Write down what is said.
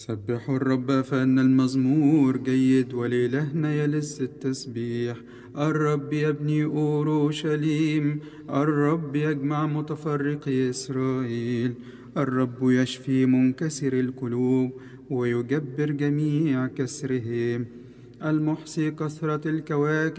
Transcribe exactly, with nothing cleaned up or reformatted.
سبحوا الرب فإن المزمور جيد ولإلهنا يلذ التسبيح. الرب يبني أورشليم، الرب يجمع متفرقي إسرائيل. الرب يشفي منكسر القلوب ويجبر جميع كسرهم. المحصي كثرة الكواكب